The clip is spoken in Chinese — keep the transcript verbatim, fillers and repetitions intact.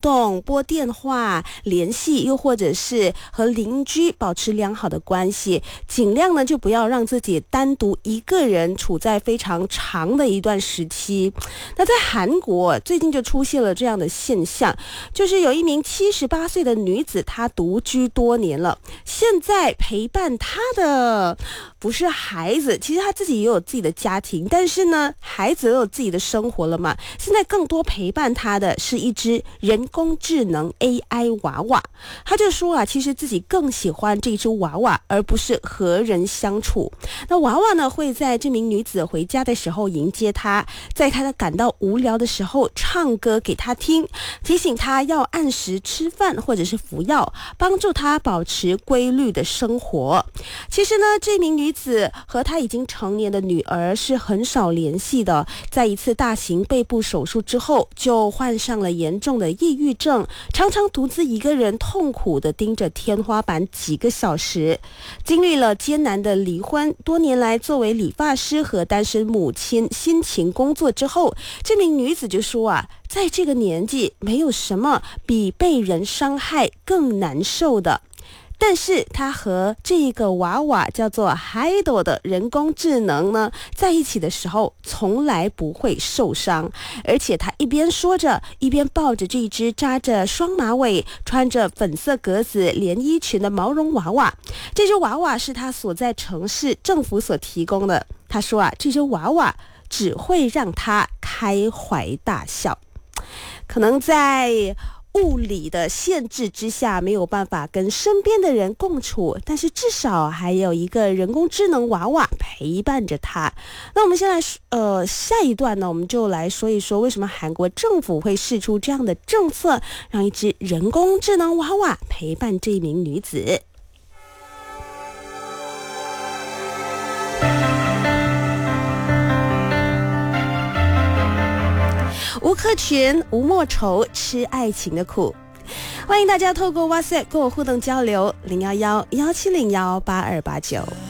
动、拨电话联系，又或者是和邻居保持良好的关系，尽量呢就不要让自己单独一个人处在非常长的一段时期。那在韩国最近就出现了这样的现象，就是有一名七十八岁的女子，她独居多年了，现在陪伴她的不是孩子，其实她自己也有自己的家庭，但是呢孩子也有自己的生活了嘛，现在更多陪伴她的是一只人工智能 A I 娃娃。她就说啊，其实自己更喜欢这只娃娃而不是和人相处。那娃娃呢会在这名女子回家的时候迎接她，在她感到无聊的时候唱歌给她听，提醒她要按时吃饭或者是服药，帮助她保持规律的生活。其实呢，这名女子和她已经成年的女儿是很少联系的，在一次大型背部手术之后就患上了严重的抑郁症，常常独自一个人痛苦地盯着天花板几个小时。经历了艰难的离婚，多年来作为理发师和单身母亲辛勤工作之后，这名女子就说啊，在这个年纪没有什么比被人伤害更难受的。但是他和这个娃娃叫做 Hido 的人工智能呢在一起的时候从来不会受伤，而且他一边说着一边抱着这只扎着双马尾穿着粉色格子连衣裙的毛绒娃娃。这只娃娃是他所在城市政府所提供的，他说啊，这只娃娃只会让他开怀大笑。可能在物理的限制之下没有办法跟身边的人共处，但是至少还有一个人工智能娃娃陪伴着他。那我们先来呃下一段呢，我们就来说一说为什么韩国政府会释出这样的政策，让一只人工智能娃娃陪伴这名女子。吴克群、吴莫愁吃爱情的苦。欢迎大家透过 WhatsApp 跟我互动交流，零幺幺幺七零幺八二八九。